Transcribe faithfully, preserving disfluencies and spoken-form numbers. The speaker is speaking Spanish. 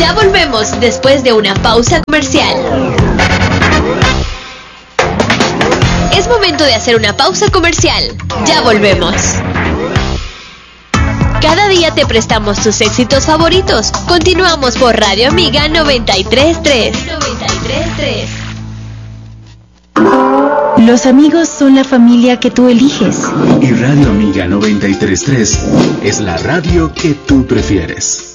Ya volvemos después de una pausa comercial. Es momento de hacer una pausa comercial. Ya volvemos. Cada día te prestamos tus éxitos favoritos. Continuamos por Radio Amiga noventa y tres punto tres. noventa y tres punto tres. Los amigos son la familia que tú eliges. Y Radio Amiga noventa y tres punto tres es la radio que tú prefieres.